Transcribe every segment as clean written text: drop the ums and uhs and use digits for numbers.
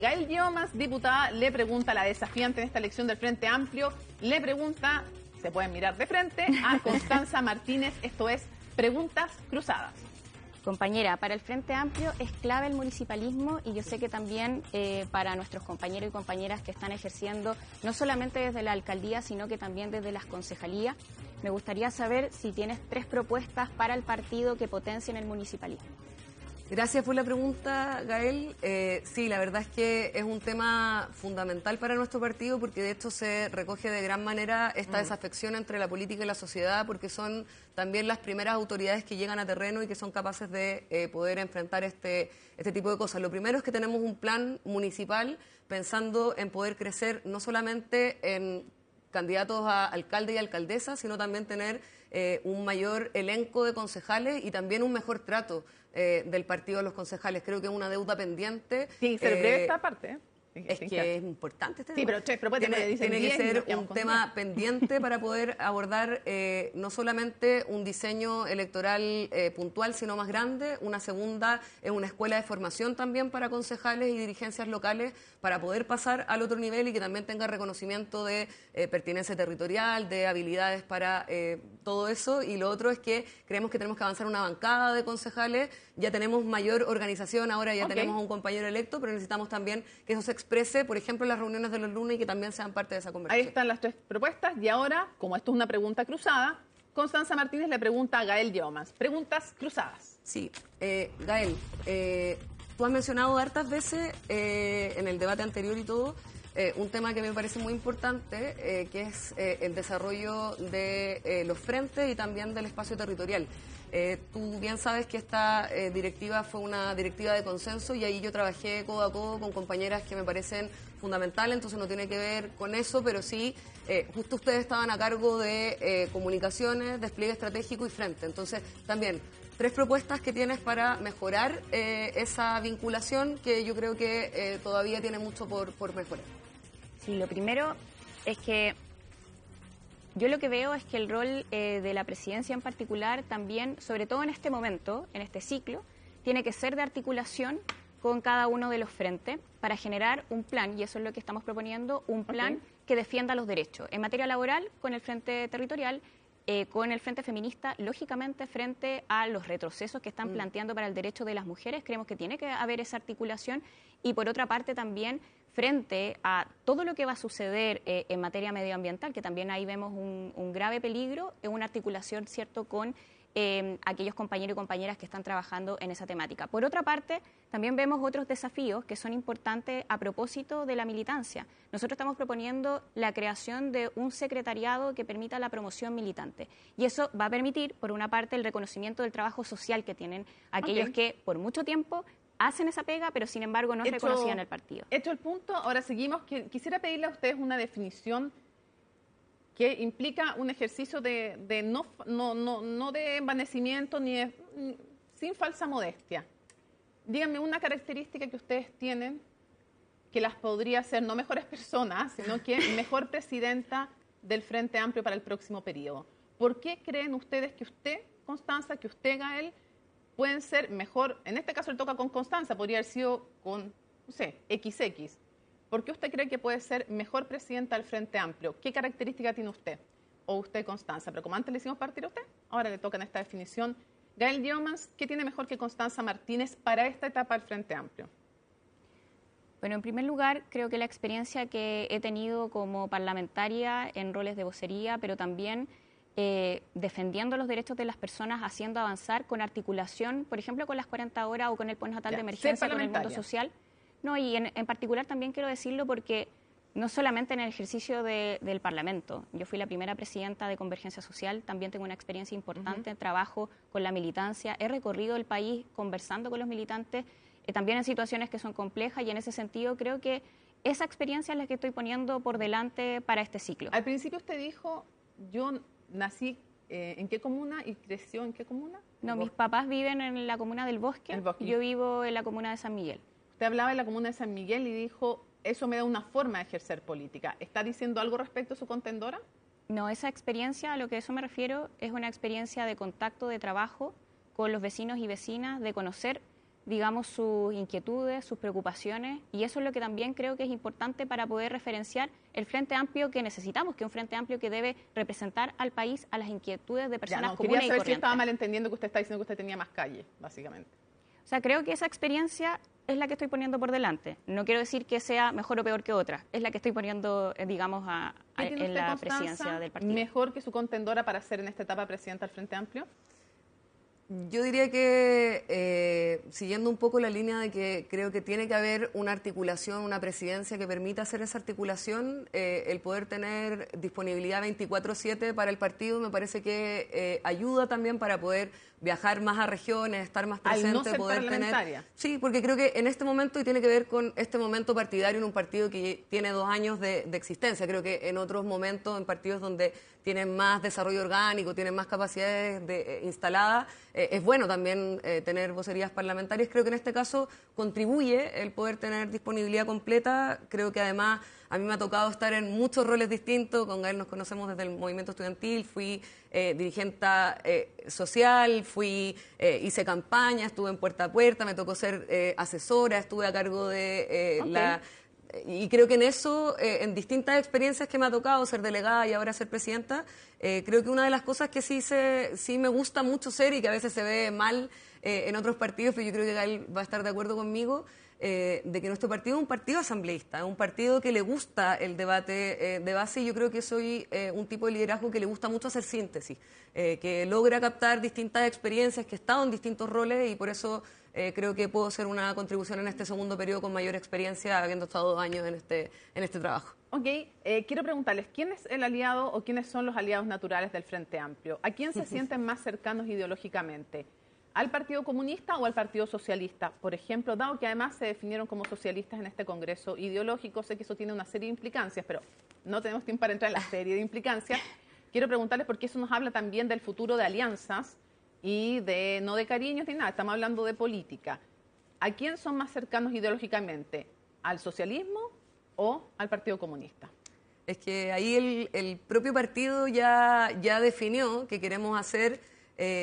Gael Diomas, diputada, le pregunta a la desafiante en esta elección del Frente Amplio, le pregunta, se pueden mirar de frente, a Constanza Martínez, esto es Preguntas Cruzadas. Compañera, para el Frente Amplio es clave el municipalismo y yo sé que también para nuestros compañeros y compañeras que están ejerciendo, no solamente desde la alcaldía, sino que también desde las concejalías, me gustaría saber si tienes 3 propuestas para el partido que potencien el municipalismo. Gracias por la pregunta, Gael. Sí, la verdad es que es un tema fundamental para nuestro partido porque de hecho se recoge de gran manera esta desafección entre la política y la sociedad porque son también las primeras autoridades que llegan a terreno y que son capaces de poder enfrentar este tipo de cosas. Lo primero es que tenemos un plan municipal pensando en poder crecer no solamente en candidatos a alcalde y alcaldesa, sino también tener un mayor elenco de concejales y también un mejor trato del partido a los concejales. Creo que es una deuda pendiente. Tiene que ser breve esta parte, ¿eh? Es que es importante este tema. Sí, pero tiene que ser un tema pendiente para poder abordar no solamente un diseño electoral puntual, sino más grande. Una segunda es una escuela de formación también para concejales y dirigencias locales para poder pasar al otro nivel y que también tenga reconocimiento de pertinencia territorial, de habilidades para todo eso. Y lo otro es que creemos que tenemos que avanzar una bancada de concejales. Ya tenemos mayor organización, ahora ya tenemos un compañero electo, pero necesitamos también que eso se exprese, por ejemplo, en las reuniones de los lunes y que también sean parte de esa conversación. Ahí están las 3 propuestas y ahora, como esto es una pregunta cruzada, Constanza Martínez le pregunta a Gael Diomas. Preguntas cruzadas. Sí, Gael, tú has mencionado hartas veces en el debate anterior y todo, un tema que me parece muy importante, que es el desarrollo de los frentes y también del espacio territorial. Tú bien sabes que esta directiva fue una directiva de consenso y ahí yo trabajé codo a codo con compañeras que me parecen fundamentales, entonces no tiene que ver con eso, pero sí, justo ustedes estaban a cargo de comunicaciones, despliegue estratégico y frente. Entonces, también, 3 propuestas que tienes para mejorar esa vinculación que yo creo que todavía tiene mucho por mejorar. Sí, lo primero es que yo lo que veo es que el rol de la presidencia en particular también, sobre todo en este momento, en este ciclo, tiene que ser de articulación con cada uno de los frentes para generar un plan, y eso es lo que estamos proponiendo, un plan que defienda los derechos. En materia laboral, con el Frente Territorial, con el Frente Feminista, lógicamente frente a los retrocesos que están planteando para el derecho de las mujeres, creemos que tiene que haber esa articulación, y por otra parte también frente a todo lo que va a suceder en materia medioambiental, que también ahí vemos un grave peligro, una articulación, ¿cierto?, con aquellos compañeros y compañeras que están trabajando en esa temática. Por otra parte, también vemos otros desafíos que son importantes a propósito de la militancia. Nosotros estamos proponiendo la creación de un secretariado que permita la promoción militante. Y eso va a permitir, por una parte, el reconocimiento del trabajo social que tienen aquellos que por mucho tiempo hacen esa pega, pero sin embargo no es reconocida en el partido. Hecho el punto, ahora seguimos. Quisiera pedirle a ustedes una definición que implica un ejercicio de no de envanecimiento ni sin falsa modestia. Díganme una característica que ustedes tienen que las podría hacer no mejores personas, sino que mejor presidenta del Frente Amplio para el próximo periodo. ¿Por qué creen ustedes que usted, Constanza, que usted, Gael, pueden ser mejor? En este caso le toca con Constanza, podría haber sido con, no sé, XX. ¿Por qué usted cree que puede ser mejor presidenta del Frente Amplio? ¿Qué característica tiene usted? O usted, Constanza. Pero como antes le hicimos partir a usted, ahora le toca en esta definición. Gael Diomas, ¿qué tiene mejor que Constanza Martínez para esta etapa del Frente Amplio? Bueno, en primer lugar, creo que la experiencia que he tenido como parlamentaria en roles de vocería, pero también defendiendo los derechos de las personas, haciendo avanzar con articulación, por ejemplo, con las 40 horas o con el postnatal de emergencia, con el mundo social. No, y en particular también quiero decirlo porque no solamente en el ejercicio del Parlamento, yo fui la primera presidenta de Convergencia Social, también tengo una experiencia importante en trabajo con la militancia, he recorrido el país conversando con los militantes, también en situaciones que son complejas, y en ese sentido creo que esa experiencia es la que estoy poniendo por delante para este ciclo. Al principio usted dijo, yo nací ¿en qué comuna y creció en qué comuna? No, mis papás viven en la comuna del Bosque, yo vivo en la comuna de San Miguel. Usted hablaba de la comuna de San Miguel y dijo, eso me da una forma de ejercer política. ¿Está diciendo algo respecto a su contendora? No, esa experiencia, a lo que eso me refiero, es una experiencia de contacto, de trabajo con los vecinos y vecinas, de conocer digamos, sus inquietudes, sus preocupaciones, y eso es lo que también creo que es importante para poder referenciar el Frente Amplio que necesitamos, que es un Frente Amplio que debe representar al país, a las inquietudes de personas comunes y quería saber corrientes. si estaba malentendiendo que usted está diciendo que usted tenía más calle, básicamente. O sea, creo que esa experiencia es la que estoy poniendo por delante. No quiero decir que sea mejor o peor que otra, es la que estoy poniendo, digamos, en la presidencia del partido. ¿Mejor que su contendora para ser en esta etapa presidenta del Frente Amplio? Yo diría que, siguiendo un poco la línea de que creo que tiene que haber una articulación, una presidencia que permita hacer esa articulación, el poder tener disponibilidad 24/7 para el partido me parece que ayuda también para poder viajar más a regiones, estar más presente, al no ser poder parlamentaria. Sí, porque creo que en este momento, y tiene que ver con este momento partidario en un partido que tiene 2 años de existencia, creo que en otros momentos, en partidos donde tienen más desarrollo orgánico, tienen más capacidades instaladas, es bueno también tener vocerías parlamentarias. Creo que en este caso contribuye el poder tener disponibilidad completa. Creo que además a mí me ha tocado estar en muchos roles distintos. Con Gael nos conocemos desde el movimiento estudiantil, fui dirigente social, hice campaña, estuve en puerta a puerta, me tocó ser asesora, estuve a cargo de y creo que en eso, en distintas experiencias que me ha tocado ser delegada y ahora ser presidenta, creo que una de las cosas que sí me gusta mucho ser y que a veces se ve mal en otros partidos, pero yo creo que Gael va a estar de acuerdo conmigo, de que nuestro partido es un partido asambleísta, es un partido que le gusta el debate de base, y yo creo que soy un tipo de liderazgo que le gusta mucho hacer síntesis, que logra captar distintas experiencias, que he estado en distintos roles, y por eso creo que puedo hacer una contribución en este segundo periodo con mayor experiencia, habiendo estado 2 años en este trabajo. Ok, quiero preguntarles, ¿quién es el aliado o quiénes son los aliados naturales del Frente Amplio? ¿A quién se sienten más cercanos ideológicamente? ¿Al Partido Comunista o al Partido Socialista? Por ejemplo, dado que además se definieron como socialistas en este Congreso ideológico, sé que eso tiene una serie de implicancias, pero no tenemos tiempo para entrar en la serie de implicancias. Quiero preguntarles porque eso nos habla también del futuro de alianzas y no de cariños ni nada, estamos hablando de política. ¿A quién son más cercanos ideológicamente? ¿Al socialismo o al Partido Comunista? Es que ahí el propio partido ya definió que queremos hacer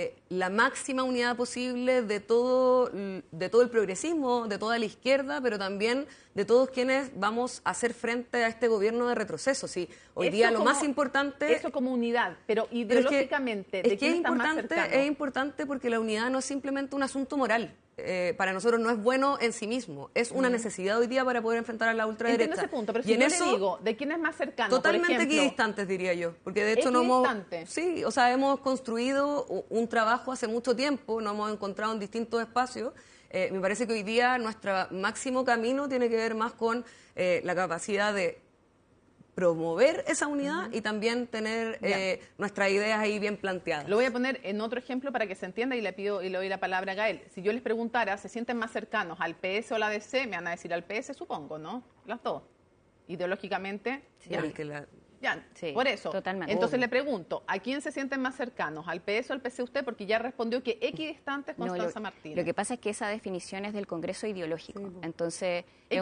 la máxima unidad posible de todo el progresismo, de toda la izquierda, pero también de todos quienes vamos a hacer frente a este gobierno de retroceso. Sí, hoy día lo más importante... Eso como unidad, pero ideológicamente, ¿de quién están más cercanos? Es importante porque la unidad no es simplemente un asunto moral. Para nosotros no es bueno en sí mismo, es una necesidad hoy día para poder enfrentar a la ultraderecha. Entiendo ese punto, pero si yo le digo, ¿de quién es más cercano? Totalmente por ejemplo, equidistantes, diría yo, porque de hecho sí, o sea, hemos construido un trabajo hace mucho tiempo, nos hemos encontrado en distintos espacios. Me parece que hoy día nuestro máximo camino tiene que ver más con la capacidad de promover esa unidad y también tener nuestras ideas ahí bien planteadas. Lo voy a poner en otro ejemplo para que se entienda y le doy la palabra a Gael. Si yo les preguntara, ¿se sienten más cercanos al PS o a la DC? Me van a decir al PS, supongo, ¿no? Las dos. Ideológicamente, Sí. sí, por eso. Totalmente. Entonces le pregunto, ¿a quién se sienten más cercanos? ¿Al PS o al PC usted? Porque ya respondió que equidistantes Constanza Martínez. Lo que pasa es que esa definición es del Congreso ideológico. Sí. Entonces, es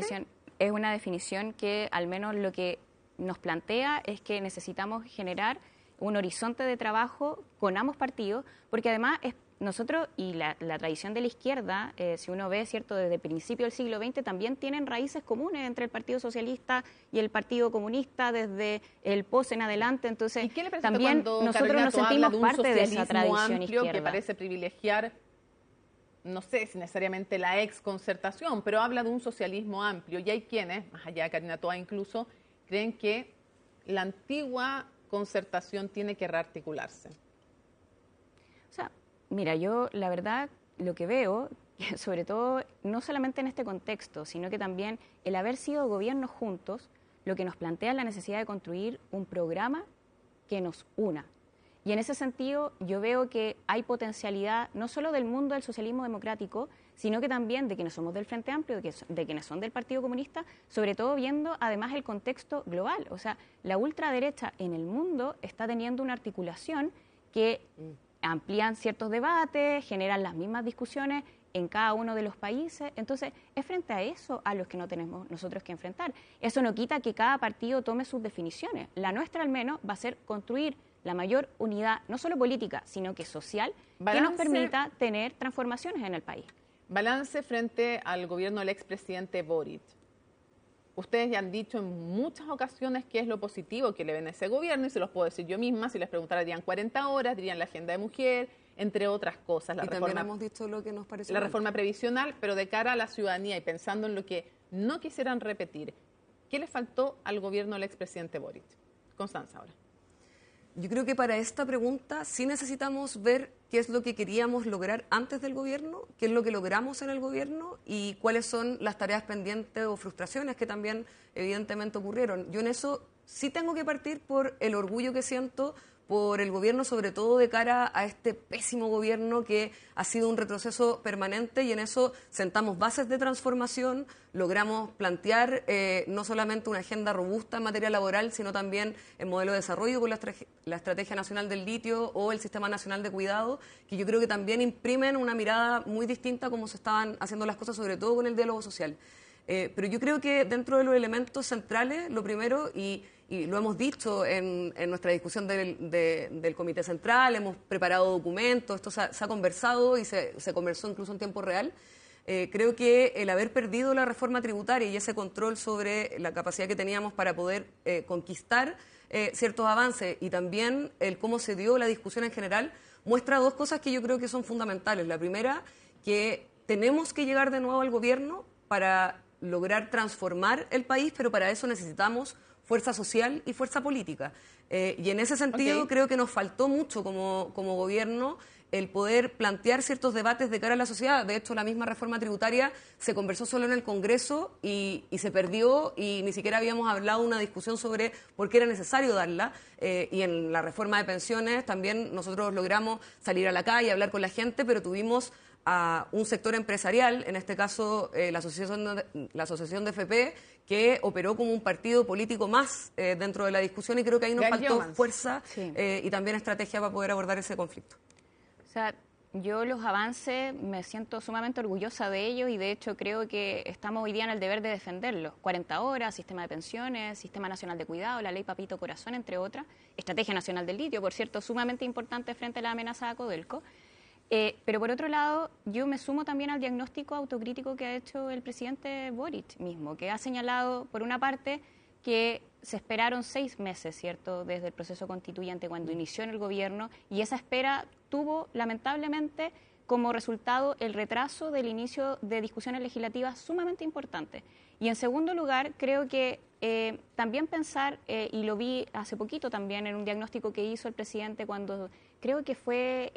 una definición que al menos lo que nos plantea es que necesitamos generar un horizonte de trabajo con ambos partidos, porque además nosotros y la tradición de la izquierda, si uno ve, cierto, desde el principio del siglo XX, también tienen raíces comunes entre el Partido Socialista y el Partido Comunista desde el POS en adelante. Entonces, ¿y qué le parece también cuando nosotros nos sentimos parte de esa tradición amplio izquierda? Que parece privilegiar, no sé si necesariamente la ex-concertación, pero habla de un socialismo amplio. Y hay quienes, más allá de Karina Toa incluso, creen que la antigua concertación tiene que rearticularse. O sea, mira, yo la verdad lo que veo, sobre todo no solamente en este contexto, sino que también el haber sido gobiernos juntos, lo que nos plantea es la necesidad de construir un programa que nos una. Y en ese sentido yo veo que hay potencialidad no solo del mundo del socialismo democrático, sino que también de quienes somos del Frente Amplio, de quienes son del Partido Comunista, sobre todo viendo además el contexto global. O sea, la ultraderecha en el mundo está teniendo una articulación que amplían ciertos debates, generan las mismas discusiones en cada uno de los países. Entonces, es frente a eso a los que no tenemos nosotros que enfrentar. Eso no quita que cada partido tome sus definiciones. La nuestra, al menos, va a ser construir la mayor unidad, no solo política, sino que social, que nos permita tener transformaciones en el país. Balance frente al gobierno del expresidente Boric. Ustedes ya han dicho en muchas ocasiones qué es lo positivo que le ven a ese gobierno, y se los puedo decir yo misma. Si les preguntara, dirían 40 horas, dirían la agenda de mujer, entre otras cosas. Y también hemos dicho lo que nos pareció. La reforma previsional, pero de cara a la ciudadanía y pensando en lo que no quisieran repetir, ¿qué le faltó al gobierno del expresidente Boric? Constanza, ahora. Yo creo que para esta pregunta sí necesitamos ver qué es lo que queríamos lograr antes del gobierno, qué es lo que logramos en el gobierno y cuáles son las tareas pendientes o frustraciones que también evidentemente ocurrieron. Yo en eso sí tengo que partir por el orgullo que siento por el gobierno, sobre todo de cara a este pésimo gobierno que ha sido un retroceso permanente, y en eso sentamos bases de transformación, logramos plantear no solamente una agenda robusta en materia laboral, sino también el modelo de desarrollo con la Estrategia Nacional del Litio o el Sistema Nacional de Cuidado, que yo creo que también imprimen una mirada muy distinta a cómo se estaban haciendo las cosas, sobre todo con el diálogo social. Pero yo creo que dentro de los elementos centrales, lo primero, y lo hemos dicho en nuestra discusión del Comité Central, hemos preparado documentos, esto se ha conversado y se conversó incluso en tiempo real. Creo que el haber perdido la reforma tributaria y ese control sobre la capacidad que teníamos para poder conquistar ciertos avances, y también el cómo se dio la discusión en general, muestra dos cosas que yo creo que son fundamentales. La primera, que tenemos que llegar de nuevo al gobierno para lograr transformar el país, pero para eso necesitamos fuerza social y fuerza política. Y en ese sentido creo que nos faltó mucho como gobierno el poder plantear ciertos debates de cara a la sociedad. De hecho, la misma reforma tributaria se conversó solo en el Congreso y se perdió, y ni siquiera habíamos hablado una discusión sobre por qué era necesario darla. Y en la reforma de pensiones también nosotros logramos salir a la calle, hablar con la gente, pero tuvimos a un sector empresarial, en este caso la Asociación de FP, que operó como un partido político más dentro de la discusión, y creo que ahí nos faltó fuerza y también estrategia para poder abordar ese conflicto. O sea, yo los avances me siento sumamente orgullosa de ellos, y de hecho creo que estamos hoy día en el deber de defenderlos. 40 horas, sistema de pensiones, Sistema Nacional de Cuidado, la ley Papito Corazón, entre otras. Estrategia Nacional del Litio, por cierto, sumamente importante frente a la amenaza de Codelco. Pero por otro lado, yo me sumo también al diagnóstico autocrítico que ha hecho el presidente Boric mismo, que ha señalado, por una parte, que se esperaron 6 meses, ¿cierto?, desde el proceso constituyente cuando inició en el gobierno, y esa espera tuvo, lamentablemente, como resultado el retraso del inicio de discusiones legislativas sumamente importantes. Y en segundo lugar, creo que también pensar, y lo vi hace poquito también en un diagnóstico que hizo el presidente cuando, creo que fue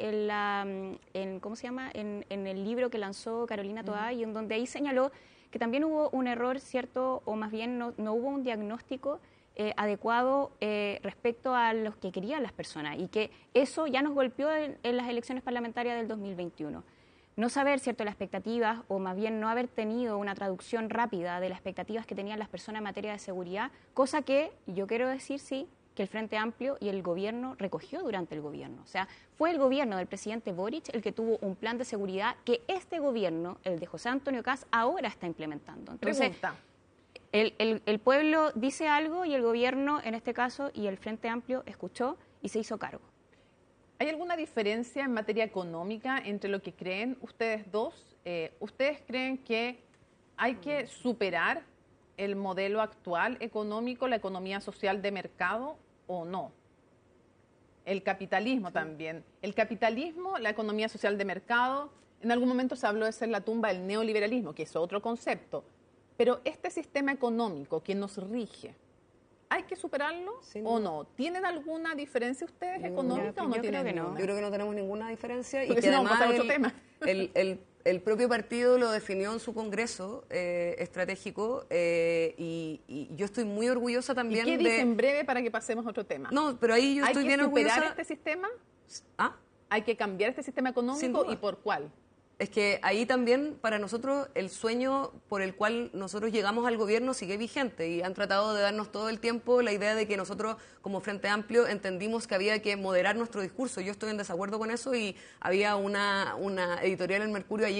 ¿cómo se llama?, en el libro que lanzó Carolina Toá, y en donde ahí señaló que también hubo un error, ¿cierto?, o más bien no hubo un diagnóstico adecuado respecto a los que querían las personas, y que eso ya nos golpeó en las elecciones parlamentarias del 2021. No saber, ¿cierto?, las expectativas, o más bien no haber tenido una traducción rápida de las expectativas que tenían las personas en materia de seguridad, cosa que yo quiero decir, sí, que el Frente Amplio y el gobierno recogió durante el gobierno. O sea, fue el gobierno del presidente Boric el que tuvo un plan de seguridad que este gobierno, el de José Antonio Kast, ahora está implementando. Entonces, el pueblo dice algo y el gobierno, en este caso, y el Frente Amplio escuchó y se hizo cargo. ¿Hay alguna diferencia en materia económica entre lo que creen ustedes dos? ¿Ustedes creen que hay que superar el modelo actual económico, la economía social de mercado, o no? El capitalismo también. El capitalismo, la economía social de mercado, en algún momento se habló de ser la tumba del neoliberalismo, que es otro concepto. Pero este sistema económico que nos rige, ¿hay que superarlo o no? ¿Tienen alguna diferencia ustedes económica o no tienen ninguna? Yo creo que no tenemos ninguna diferencia. Porque y que si no, además vamos a otro tema. El propio partido lo definió en su congreso estratégico y yo estoy muy orgullosa también ¿Y qué dice en breve para que pasemos a otro tema? No, pero ahí yo estoy bien orgullosa. ¿Hay que superar este sistema? ¿Ah? ¿Hay que cambiar este sistema económico y por cuál? Es que ahí también para nosotros el sueño por el cual nosotros llegamos al gobierno sigue vigente, y han tratado de darnos todo el tiempo la idea de que nosotros como Frente Amplio entendimos que había que moderar nuestro discurso. Yo estoy en desacuerdo con eso, y había una editorial en Mercurio ayer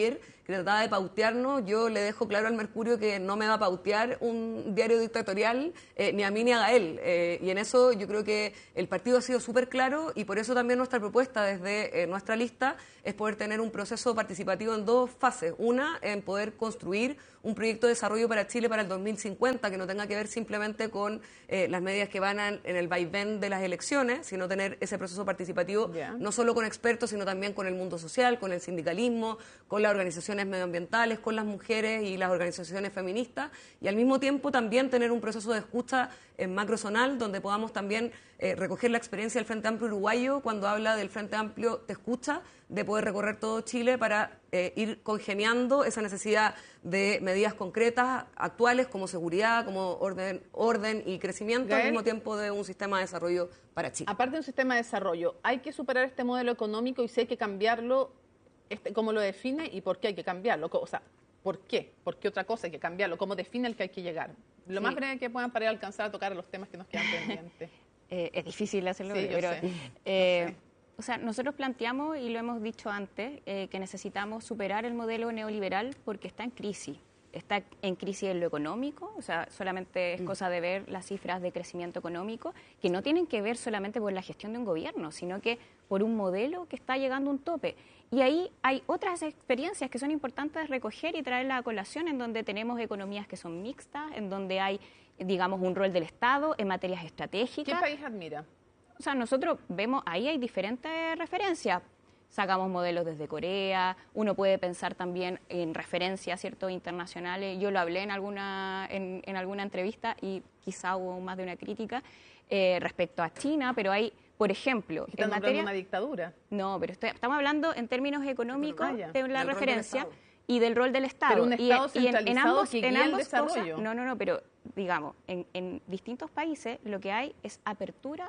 que trataba de pautearnos, yo le dejo claro al Mercurio que no me va a pautear un diario dictatorial, ni a mí ni a Gael. Y en eso yo creo que el partido ha sido súper claro y por eso también nuestra propuesta desde nuestra lista es poder tener un proceso participativo en dos fases. Una, en poder construir un proyecto de desarrollo para Chile para el 2050 que no tenga que ver simplemente con las medidas que van en el vaivén de las elecciones, sino tener ese proceso participativo no solo con expertos, sino también con el mundo social, con el sindicalismo, con las organizaciones medioambientales, con las mujeres y las organizaciones feministas, y al mismo tiempo también tener un proceso de escucha macrozonal donde podamos también recoger la experiencia del Frente Amplio uruguayo cuando habla del Frente Amplio Te Escucha, de poder recorrer todo Chile para ir congeniando esa necesidad de medidas concretas, actuales, como seguridad, como orden y crecimiento, Gael, al mismo tiempo de un sistema de desarrollo para Chile. Aparte de un sistema de desarrollo, hay que superar este modelo económico y si hay que cambiarlo, ¿cómo lo define y por qué hay que cambiarlo? O sea, ¿por qué? ¿Por qué otra cosa hay que cambiarlo? ¿Cómo define el que hay que llegar? Lo más breve que puedan para alcanzar a tocar los temas que nos quedan pendientes. Es difícil hacerlo, Sí, pero yo sé. o sea, nosotros planteamos, y lo hemos dicho antes, que necesitamos superar el modelo neoliberal porque está en crisis. Está en crisis en lo económico, o sea, solamente es cosa de ver las cifras de crecimiento económico, que no tienen que ver solamente por la gestión de un gobierno, sino que por un modelo que está llegando a un tope. Y ahí hay otras experiencias que son importantes recoger y traerlas a colación, en donde tenemos economías que son mixtas, en donde hay, digamos, un rol del Estado en materias estratégicas. ¿Qué país admira? O sea, nosotros vemos, ahí hay diferentes referencias. Sacamos modelos desde Corea, uno puede pensar también en referencias, ¿cierto?, internacionales. Yo lo hablé en alguna entrevista y quizá hubo más de una crítica respecto a China, pero hay, por ejemplo, ¿Están nombrando una dictadura? No, pero estamos hablando en términos económicos de la referencia y del rol del Estado. Pero un Estado centralizado que guía el desarrollo. No, pero digamos, en distintos países lo que hay es apertura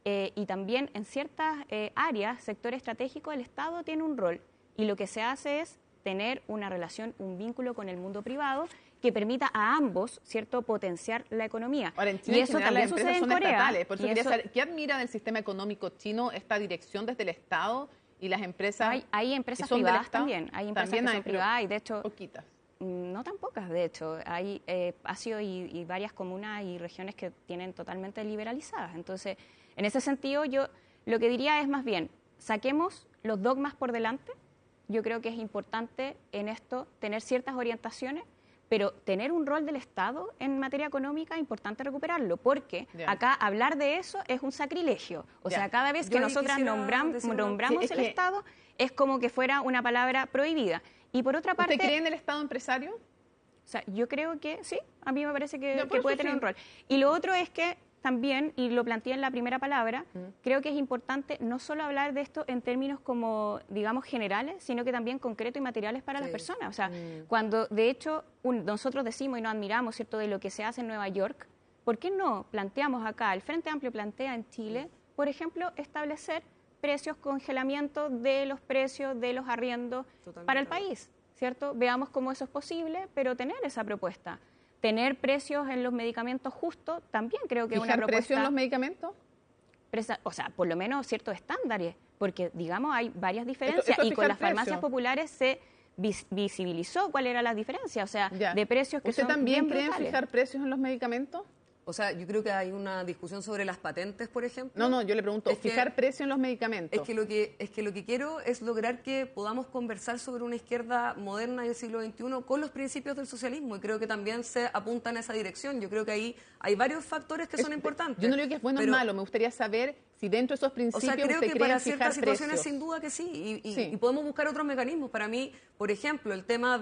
y también en ciertas áreas, sectores estratégicos, el Estado tiene un rol y lo que se hace es tener una relación, un vínculo con el mundo privado que permita a ambos, ¿cierto?, potenciar la economía. Ahora, en Chile, y eso también sucede en Corea. Estatales. Por eso quería saber, ¿qué admira del sistema económico chino esta dirección desde el Estado y las empresas? Hay empresas que son del privadas Estado? también. Hay empresas También que son privadas y de hecho... Poquitas. No tan pocas, de hecho. Hay Asia y varias comunas y regiones que tienen totalmente liberalizadas. Entonces, en ese sentido, yo lo que diría es más bien, saquemos los dogmas por delante. Yo creo que es importante en esto tener ciertas orientaciones, pero tener un rol del Estado en materia económica es importante recuperarlo, porque acá hablar de eso es un sacrilegio. O sea, cada vez que nosotras nombramos el Estado, es como que fuera una palabra prohibida. Y por otra parte... ¿Usted cree en el Estado empresario? O sea, yo creo que sí, a mí me parece que puede tener un rol. Y lo otro es que también, y lo planteé en la primera palabra, creo que es importante no solo hablar de esto en términos como, digamos, generales, sino que también concretos y materiales para las personas. O sea, cuando de hecho nosotros decimos y nos admiramos, ¿cierto?, de lo que se hace en Nueva York, ¿por qué no planteamos acá, el Frente Amplio plantea en Chile, por ejemplo, establecer precios, congelamiento de los precios de los arriendos para el país, ¿cierto? Veamos cómo eso es posible, pero tener esa propuesta. Tener precios en los medicamentos justos también creo que es una propuesta. ¿Fijar precios en los medicamentos? O sea, por lo menos ciertos estándares, porque, digamos, hay varias diferencias y con las farmacias populares se visibilizó cuál era la diferencia, o sea, de precios que son bien brutales. ¿Usted también cree en fijar precios en los medicamentos? O sea, yo creo que hay una discusión sobre las patentes, por ejemplo. No, yo le pregunto, fijar precio en los medicamentos. Es que lo que quiero es lograr que podamos conversar sobre una izquierda moderna del siglo XXI con los principios del socialismo, y creo que también se apunta en esa dirección. Yo creo que ahí hay varios factores que son importantes. Yo no digo que es bueno o malo, me gustaría saber si dentro de esos principios creo que para ciertas situaciones precios. sin duda que sí, y podemos buscar otros mecanismos. Para mí, por ejemplo, el tema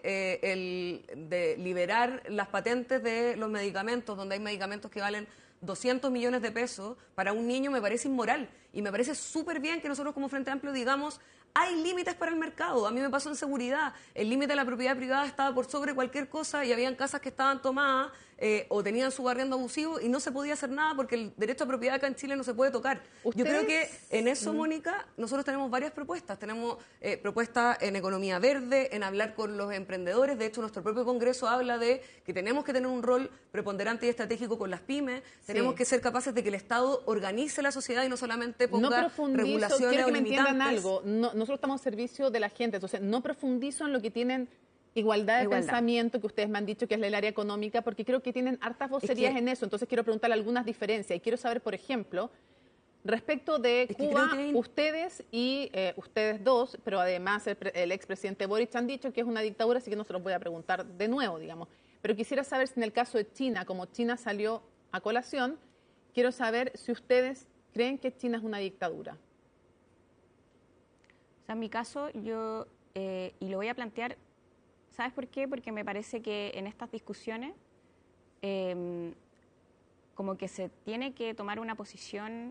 de liberar las patentes de los medicamentos, donde hay medicamentos que valen 200 millones de pesos, para un niño me parece inmoral, y me parece súper bien que nosotros como Frente Amplio digamos, hay límites para el mercado. A mí me pasó en seguridad, el límite de la propiedad privada estaba por sobre cualquier cosa y habían casas que estaban tomadas o tenían su arriendo abusivo y no se podía hacer nada porque el derecho a propiedad acá en Chile no se puede tocar. Yo creo que en eso, Mónica, nosotros tenemos varias propuestas. Tenemos propuestas en economía verde, en hablar con los emprendedores. De hecho, nuestro propio Congreso habla de que tenemos que tener un rol preponderante y estratégico con las pymes. Tenemos que ser capaces de que el Estado organice la sociedad y no solamente necesariamente ponga regulaciones quiero o que me entiendan limitantes. algo. Nosotros estamos al servicio de la gente, entonces no profundizo en lo que tienen igualdad de pensamiento, que ustedes me han dicho que es el área económica, porque creo que tienen hartas vocerías en eso, entonces quiero preguntarle algunas diferencias. Y quiero saber, por ejemplo, respecto de Cuba, ustedes y ustedes dos, pero además el expresidente Boric han dicho que es una dictadura, así que no se los voy a preguntar de nuevo, digamos. Pero quisiera saber si en el caso de China, como China salió a colación, quiero saber si ustedes creen que China es una dictadura. O sea, en mi caso, yo, y lo voy a plantear, ¿sabes por qué? Porque me parece que en estas discusiones como que se tiene que tomar una posición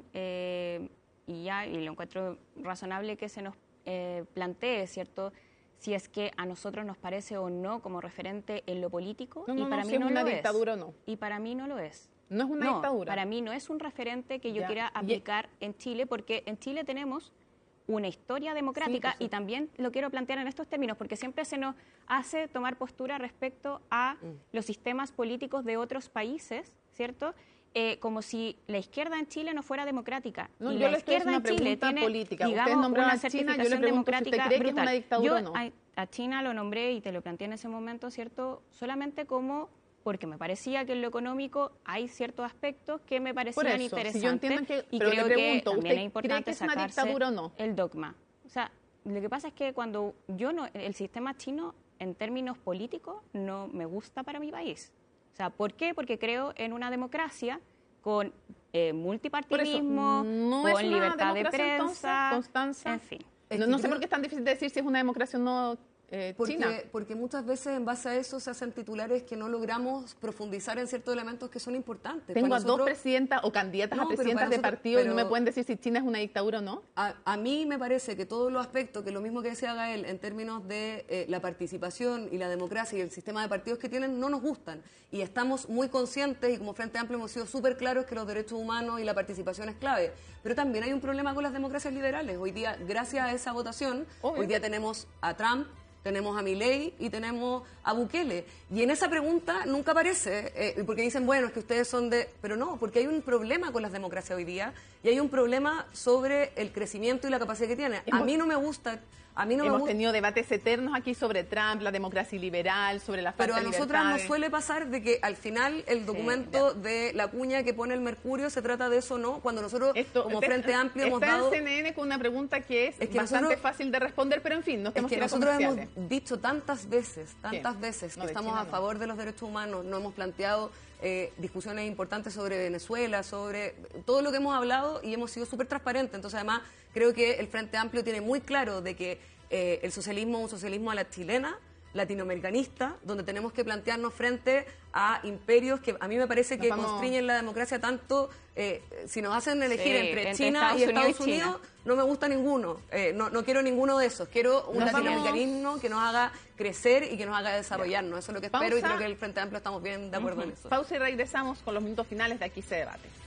y lo encuentro razonable que se nos plantee, ¿cierto?, si es que a nosotros nos parece o no como referente en lo político, y para mí si no es una lo dictadura es. o no. Y para mí no lo es. No es una dictadura. Para mí no es un referente que yo quiera aplicar en Chile, porque en Chile tenemos una historia democrática, y también lo quiero plantear en estos términos, porque siempre se nos hace tomar postura respecto a los sistemas políticos de otros países, ¿cierto?, como si la izquierda en Chile no fuera democrática. No, y yo la izquierda en Chile tiene, política. digamos, una certificación democrática si usted cree brutal. que es una dictadura Yo o no. a China lo nombré y te lo planteé en ese momento, ¿cierto?, solamente como porque me parecía que en lo económico hay ciertos aspectos que me parecían interesantes, si yo entiendo y pero creo le pregunto, que también es ¿usted importante cree que es una dictadura o no? el dogma. O sea, lo que pasa es que cuando el sistema chino en términos políticos no me gusta para mi país. O sea, ¿por qué? Porque creo en una democracia con multipartidismo, con libertad de prensa, entonces, Constanza, en fin. No sé por qué es tan difícil decir si es una democracia o no China. Porque muchas veces en base a eso se hacen titulares que no logramos profundizar en ciertos elementos que son importantes. Tengo a dos presidentas o candidatas a presidentas de partido y no me pueden decir si China es una dictadura o no. A mí me parece que todos los aspectos, que lo mismo que decía Gael, en términos de la participación y la democracia y el sistema de partidos que tienen, no nos gustan. Y estamos muy conscientes, y como Frente Amplio hemos sido súper claros, que los derechos humanos y la participación es clave. Pero también hay un problema con las democracias liberales. Hoy día, gracias a esa votación, hoy día tenemos a Trump, tenemos a Milei y tenemos a Bukele. Y en esa pregunta nunca aparece, porque dicen, bueno, es que ustedes son de... Pero no, porque hay un problema con las democracias hoy día y hay un problema sobre el crecimiento y la capacidad que tiene. A mí no me gusta... Hemos tenido debates eternos aquí sobre Trump, la democracia liberal, sobre la falta de libertades. Pero a nosotras nos suele pasar de que al final el documento de la cuña que pone el Mercurio se trata de eso, ¿no? Cuando nosotros como Frente Amplio hemos dado... Está en CNN con una pregunta que es bastante fácil de responder, pero en fin, no tenemos que ir a nosotros comerciales. Hemos dicho tantas veces que estamos a favor de los derechos humanos, no hemos planteado discusiones importantes sobre Venezuela, sobre todo lo que hemos hablado, y hemos sido súper transparentes. Entonces, además, creo que el Frente Amplio tiene muy claro de que el socialismo es un socialismo a la chilena, latinoamericanista, donde tenemos que plantearnos frente a imperios que a mí me parece que constriñen la democracia tanto. Si nos hacen elegir entre China y Estados Unidos, no me gusta ninguno. No quiero ninguno de esos. Quiero un latinoamericanismo que nos haga crecer y que nos haga desarrollarnos. Eso es lo que espero, y creo que el Frente Amplio estamos bien de acuerdo en eso. Pausa y regresamos con los minutos finales de Aquí se debate.